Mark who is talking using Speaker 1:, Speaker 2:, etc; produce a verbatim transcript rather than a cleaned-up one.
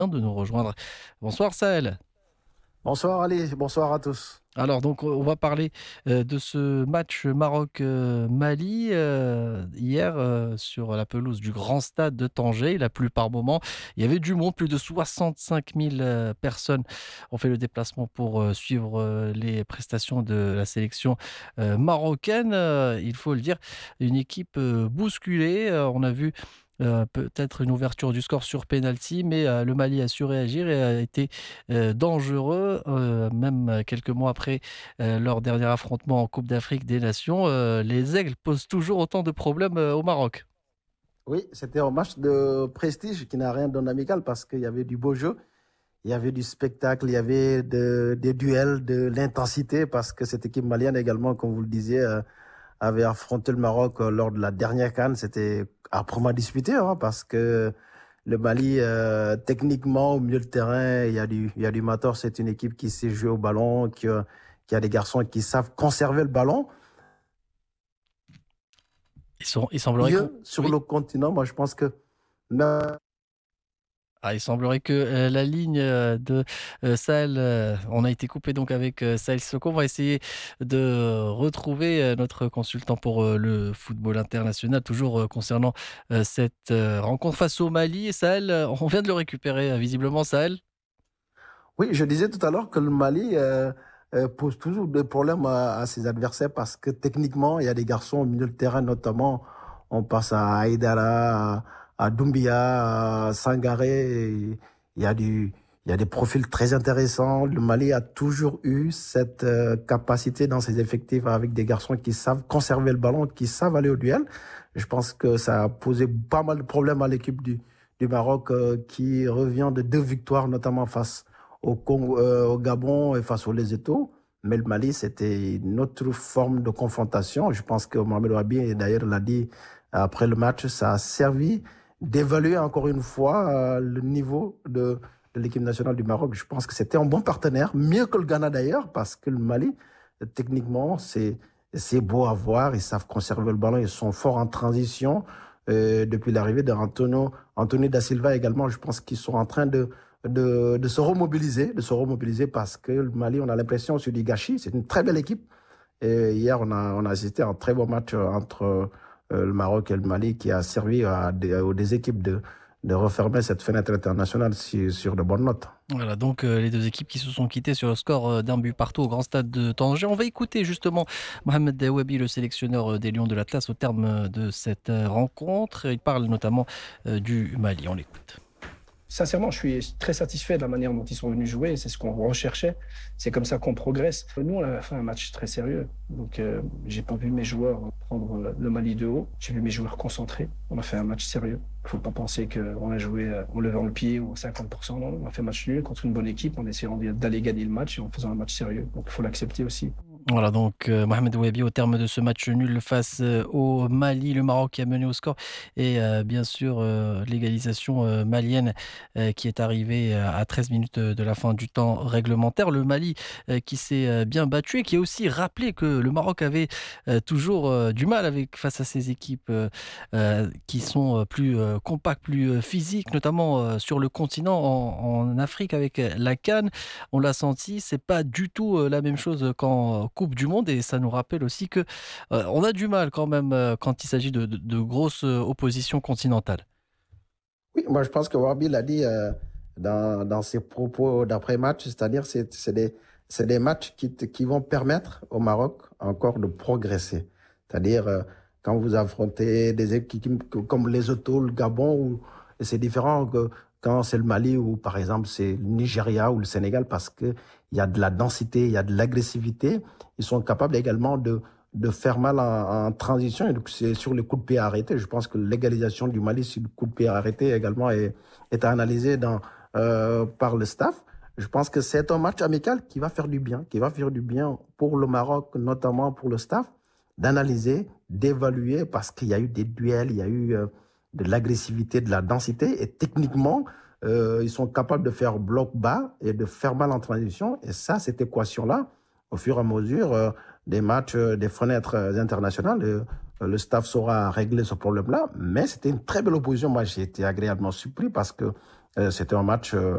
Speaker 1: de nous rejoindre. Bonsoir Sahel.
Speaker 2: Bonsoir Ali, bonsoir à tous.
Speaker 1: Alors donc on va parler euh, de ce match Maroc-Mali euh, hier euh, sur la pelouse du Grand Stade de Tanger. Il a plu par moment. Il y avait du monde, plus de soixante-cinq mille euh, personnes ont fait le déplacement pour euh, suivre euh, les prestations de la sélection euh, marocaine. Euh, il faut le dire, une équipe euh, bousculée. Euh, on a vu euh, peut-être une ouverture du score sur penalty, mais euh, le Mali a su réagir et a été euh, dangereux, euh, même euh, quelques mois après euh, leur dernier affrontement en Coupe d'Afrique des Nations. Euh, les Aigles posent toujours autant de problèmes euh, au Maroc.
Speaker 2: Oui, c'était un match de prestige qui n'a rien d'un amical parce qu'il y avait du beau jeu, il y avait du spectacle, il y avait de- des duels, de l'intensité parce que cette équipe malienne également, comme vous le disiez, euh, avait affronté le Maroc euh, lors de la dernière CAN. C'était âprement disputé hein, parce que le Mali, euh, techniquement, au milieu de terrain, il y a du, il y a du mator. C'est une équipe qui sait jouer au ballon, qui, a- qui a des garçons qui savent conserver le ballon.
Speaker 1: Ils sont, il semblerait qu'on...
Speaker 2: Mieux sur
Speaker 1: Oui.
Speaker 2: le continent, moi je pense que même
Speaker 1: Ah, il semblerait que euh, la ligne euh, de euh, Sahel, euh, on a été coupé donc avec euh, Sahel Sissoko. On va essayer de retrouver euh, notre consultant pour euh, le football international, toujours euh, concernant euh, cette euh, rencontre face au Mali. Et Sahel, euh, on vient de le récupérer euh, visiblement, Sahel.
Speaker 2: Oui, je disais tout à l'heure que le Mali euh, euh, pose toujours des problèmes à, à ses adversaires parce que techniquement, il y a des garçons au milieu de terrain, notamment, on passe à Aïdara, à, à Doumbia, à Sangaré. et Il y a du, il y a des profils très intéressants. Le Mali a toujours eu cette euh, capacité dans ses effectifs avec des garçons qui savent conserver le ballon, qui savent aller au duel. Je pense que ça a posé pas mal de problèmes à l'équipe du, du Maroc euh, qui revient de deux victoires, notamment face au, Congo, euh, au Gabon et face au Lesotho. Mais le Mali, c'était une autre forme de confrontation. Je pense que Mohamed Ouabi, d'ailleurs, l'a dit après le match, ça a servi d'évaluer encore une fois euh, le niveau de, de l'équipe nationale du Maroc. Je pense que c'était un bon partenaire, mieux que le Ghana d'ailleurs, parce que le Mali, techniquement, c'est c'est beau à voir. Ils savent conserver le ballon, ils sont forts en transition. Euh, depuis l'arrivée d'Antonio, Anthony Da Silva également, je pense qu'ils sont en train de de, de se remobiliser, de se remobiliser parce que le Mali, on a l'impression sur du gâchis. C'est une très belle équipe. Et hier, on a, on a assisté à un très beau match entre euh, le Maroc et le Mali qui a servi à des, aux des équipes de, de refermer cette fenêtre internationale sur, sur de bonnes notes.
Speaker 1: Voilà, donc euh, les deux équipes qui se sont quittées sur le score euh, d'un but partout au grand stade de Tanger. On va écouter justement Mohamed Daouabi, le sélectionneur euh, des Lions de l'Atlas, au terme euh, de cette euh, rencontre. Il parle notamment euh, du Mali. On l'écoute.
Speaker 3: Sincèrement, je suis très satisfait de la manière dont ils sont venus jouer. C'est ce qu'on recherchait. C'est comme ça qu'on progresse. Nous, on a fait un match très sérieux. Donc, euh, j'ai pas vu mes joueurs prendre le Mali de haut. J'ai vu mes joueurs concentrés. On a fait un match sérieux. Il faut pas penser qu'on a joué en levant le pied ou à cinquante pour cent. Non, on a fait un match nul contre une bonne équipe en essayant d'aller gagner le match et en faisant un match sérieux. Donc, il faut l'accepter aussi.
Speaker 1: Voilà, donc euh, Mohamed Ouabi au terme de ce match nul face euh, au Mali, le Maroc qui a mené au score et euh, bien sûr euh, l'égalisation euh, malienne euh, qui est arrivée euh, à treize minutes de de la fin du temps réglementaire. Le Mali euh, qui s'est euh, bien battu et qui a aussi rappelé que le Maroc avait euh, toujours euh, du mal avec face à ces équipes euh, euh, qui sont euh, plus euh, compactes, plus euh, physiques, notamment euh, sur le continent en, en Afrique avec euh, la CAN. On l'a senti, c'est pas du tout euh, la même chose qu'en Coupe du Monde et ça nous rappelle aussi que euh, on a du mal quand même euh, quand il s'agit de, de- de grosses euh, oppositions continentales.
Speaker 2: Oui, moi je pense que Wabi l'a dit euh, dans, dans ses propos d'après-match, c'est-à-dire c'est c'est des, c'est des matchs qui, te- qui vont permettre au Maroc encore de progresser. C'est-à-dire euh, quand vous affrontez des équipes comme les Autos, le Gabon, ou, et c'est différent que quand c'est le Mali ou par exemple c'est le Nigeria ou le Sénégal parce que il y a de la densité, il y a de l'agressivité. Ils sont capables également de de faire mal en, en transition. Et donc, c'est sur les coups de pied arrêtés. Je pense que l'égalisation du Mali sur le coup de pied arrêté également est, est analysée dans, euh, par le staff. Je pense que c'est un match amical qui va faire du bien, qui va faire du bien pour le Maroc, notamment pour le staff, d'analyser, d'évaluer, parce qu'il y a eu des duels, il y a eu euh, de l'agressivité, de la densité, et techniquement, euh, ils sont capables de faire bloc bas et de faire mal en transition. Et ça, cette équation-là, au fur et à mesure, euh, des matchs, euh, des fenêtres euh, internationales. Euh, le staff saura régler ce problème-là. Mais c'était une très belle opposition. Moi, j'ai été agréablement surpris parce que euh, c'était un match euh,